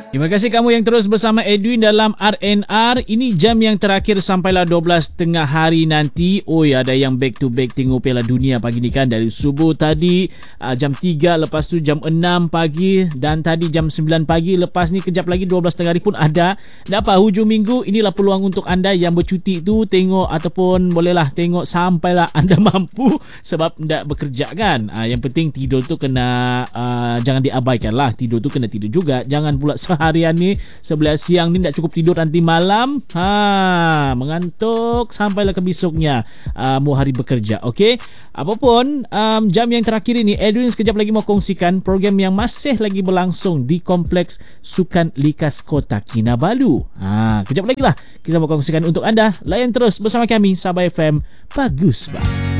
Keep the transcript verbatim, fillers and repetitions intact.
Terima kasih kamu yang terus bersama Edwin dalam R N R. Ini jam yang terakhir sampailah dua belas tengah hari nanti. Oi, ada yang back to back tengok Piala Dunia pagi ni kan. Dari subuh tadi uh, jam tiga, lepas tu jam enam pagi, dan tadi jam sembilan pagi. Lepas ni kejap lagi dua belas tengah hari pun ada. Dan apa, hujung minggu inilah peluang untuk anda yang bercuti tu tengok, ataupun bolehlah tengok sampailah anda mampu, sebab tidak bekerja kan. uh, Yang penting tidur tu kena uh, jangan diabaikan lah. Tidur tu kena tidur juga. Jangan pula seharian ni sebelah siang ni tak cukup tidur, nanti malam ha mengantuk sampailah ke besoknya uh, mau hari bekerja. Okey, apapun um, jam yang terakhir ini Edwin sekejap lagi mau kongsikan program yang masih lagi berlangsung di Kompleks Sukan Likas Kota Kinabalu. Ha, kejap lagi lah kita mau kongsikan untuk anda. Layan terus bersama kami Sabah F M. Bagus bang.